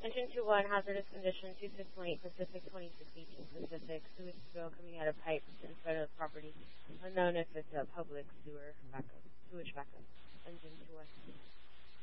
Engine 2-1, hazardous condition, 26.8 Pacific, 2618 Pacific, sewage spill coming out of pipes in front of the property. Unknown if it's a public sewage backup. Engine 2-1.